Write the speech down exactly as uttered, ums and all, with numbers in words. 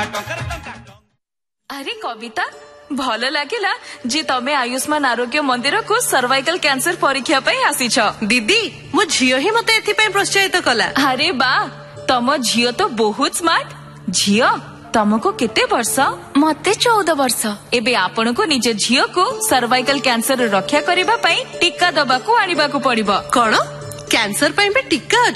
अरे कविता भल लगिला जे तमे आयुष्मान आरोग्य मंदिर को सर्वाइकल कैंसर परीक्षा पे आसीछ। दीदी मो झियो ही मते एथि प्रोत्साहित कला। अरे बा तम झियो तो बहुत स्मार्ट। झियो तुमको केते वर्ष? मते चौदह वर्ष। एबे आपण को निज झियो को सर्वाइकल कैंसर रक्षा करिबा पई टीका दबा को आनिबा को पड़िबो। कोन कैंसर पई भी टीका